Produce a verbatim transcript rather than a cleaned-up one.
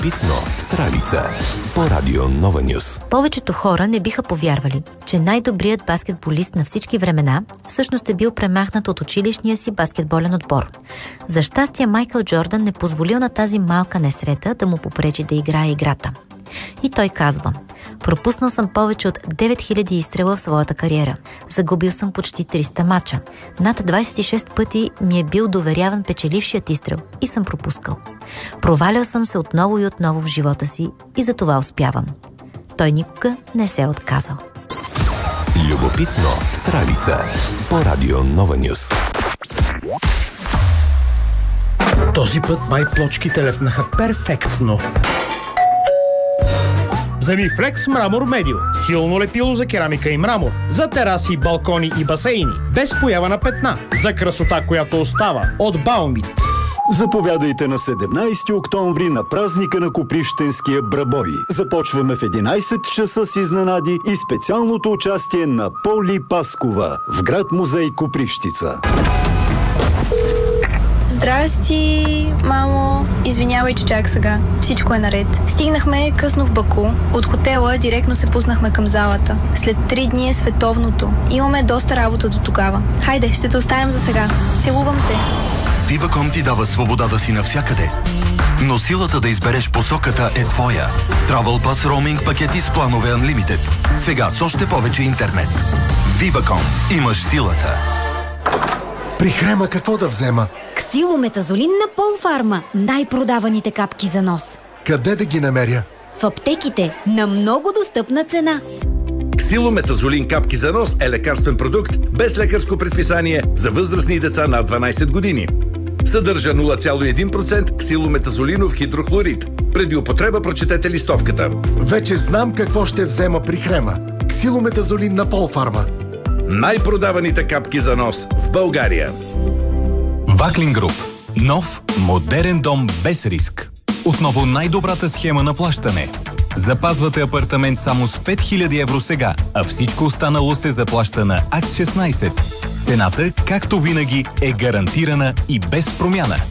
Любопитно с Ралица по Радио Нова Нюс. Повечето хора не биха повярвали, че най-добрият баскетболист на всички времена всъщност е бил премахнат от училищния си баскетболен отбор. За щастие Майкъл Джордан не позволил на тази малка несрета да му попречи да играе играта. И той казва: пропуснал съм повече от девет хиляди изстрела в своята кариера. Загубил съм почти триста мача. Над двадесет и шест пъти ми е бил доверяван печелившият изстрел и съм пропускал. Провалял съм се отново и отново в живота си и за това успявам. Той никога не се е отказал. Любопитно с Ралица по Радио Нова Нюс. Този път май плочките лепнаха перфектно. Вземи Флекс Мрамор Медио. Силно лепило за керамика и мрамор. За тераси, балкони и басейни. Без поява на петна. За красота, която остава. От Баумит. Заповядайте на седемнадесети октомври на празника на Копривщенския брабой. Започваме в единадесет часа с изненади и специалното участие на Поли Паскова в град музей Копривщица. Здрасти, мамо. Извинявай, че чак сега. Всичко е наред. Стигнахме късно в Баку. От хотела директно се пуснахме към залата. След три дни е световното. Имаме доста работа до тогава. Хайде, ще те оставям за сега. Целувам те. Viva.com ти дава свобода да си навсякъде. Но силата да избереш посоката е твоя. Travel Pass Roaming пакети с планове Unlimited. Сега с още повече интернет. Viva.com. Имаш силата. При Хрема какво да взема? Ксилометазолин на Полфарма. Най-продаваните капки за нос. Къде да ги намеря? В аптеките на много достъпна цена. Ксилометазолин капки за нос е лекарствен продукт без лекарско предписание за възрастни деца над дванадесет години. Съдържа нула цяло и един процента ксилометазолинов хидрохлорид. Преди употреба прочетете листовката. Вече знам какво ще взема при Хрема. Ксилометазолин на Полфарма. Най-продаваните капки за нос в България. Ваклин Груп. Нов, модерен дом без риск. Отново най-добрата схема на плащане. Запазвате апартамент само с пет хиляди евро сега, а всичко останало се заплаща на Акт шестнадесет. Цената, както винаги, е гарантирана и без промяна.